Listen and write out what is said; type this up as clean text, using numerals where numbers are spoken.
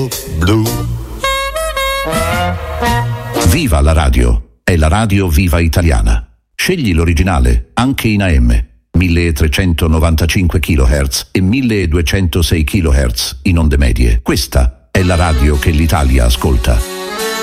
Pale Blue. Viva la radio! È la radio Viva Italiana. Scegli l'originale, anche in AM, 1395 kHz e 1206 kHz in onde medie. Questa è la radio che l'Italia ascolta.